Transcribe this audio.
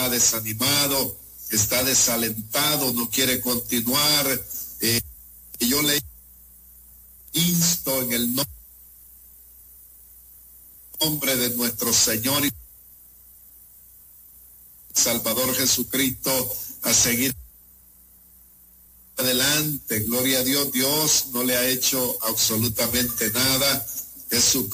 desanimado, está desalentado, no quiere continuar. Yo le insto en el nombre de nuestro Señor y Salvador Jesucristo a seguir adelante. Gloria a Dios. Dios no le ha hecho absolutamente nada. Jesucristo